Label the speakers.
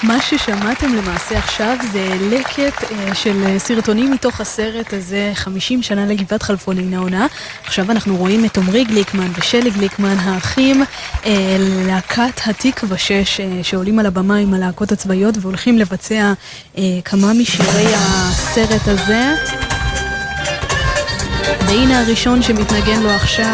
Speaker 1: מה ששמעתם למעשה עכשיו זה לקט של סרטונים מתוך הסרט הזה 50 שנה לגבעת חלפון העונה. עכשיו אנחנו רואים את עומרי גליקמן ושלי גליקמן, האחים, להקת התקווה 6 שעולים על הבמה עם הלהקות הצבאיות והולכים לבצע כמה משירי הסרט הזה. והנה הראשון שמתנגן לו עכשיו,